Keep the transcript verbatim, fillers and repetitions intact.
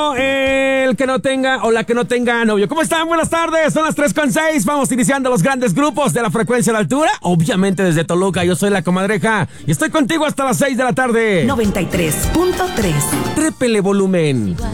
El que no tenga o la que no tenga novio. ¿Cómo están? Buenas tardes, son las tres con seis. Vamos iniciando los grandes grupos de la frecuencia de altura. Obviamente desde Toluca, yo soy la comadreja y estoy contigo hasta las seis de la tarde. noventa y tres punto tres. Trépele volumen.